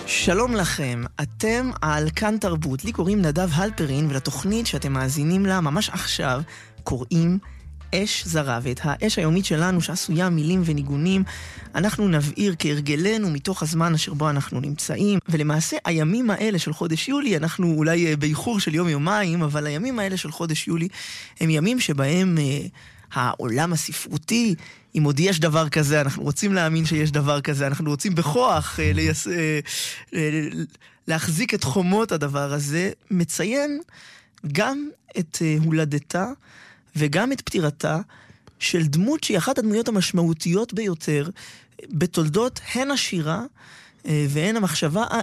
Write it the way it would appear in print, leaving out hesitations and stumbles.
שלום לכם, אתם על כאן תרבות. לי קוראים נדב הלפרין, ולתוכנית שאתם מאזינים לה ממש עכשיו קוראים אש זרה. ואת האש היומית שלנו שעשויה מילים וניגונים אנחנו נבעיר כהרגלנו מתוך הזמן אשר בו אנחנו נמצאים. ולמעשה הימים האלה של חודש יולי, אנחנו אולי באיחור של יום-יומיים, אבל הימים האלה של חודש יולי הם ימים שבהם העולם הספרותי, אם עוד יש דבר כזה, אנחנו רוצים להאמין שיש דבר כזה, אנחנו רוצים בכוח להחזיק את חומות הדבר הזה, מציין גם את הולדתה וגם את פטירתה של דמות שהיא אחת הדמויות המשמעותיות ביותר בתולדות הן השירה והן המחשבה